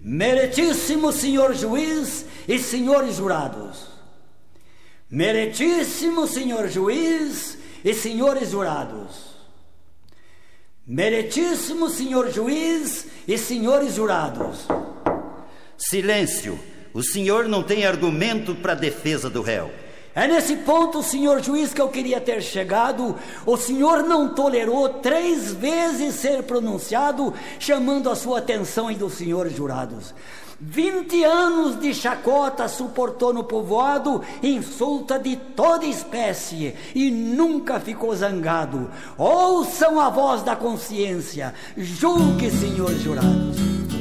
Meritíssimo senhor juiz e senhores jurados. Meritíssimo senhor juiz e senhores jurados. Meritíssimo senhor juiz e senhores jurados. Silêncio. O senhor não tem argumento para a defesa do réu. É nesse ponto, senhor juiz, que eu queria ter chegado. O senhor não tolerou 3 vezes ser pronunciado, chamando a sua atenção e dos senhores jurados. 20 anos de chacota suportou no povoado, insulta de toda espécie, e nunca ficou zangado. Ouçam a voz da consciência, julgue, senhores jurados.